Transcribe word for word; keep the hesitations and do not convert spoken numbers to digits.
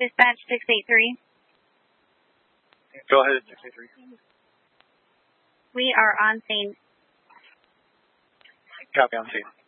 Dispatch six eight three. Go ahead, six eight three. We are on scene. Copy, on scene.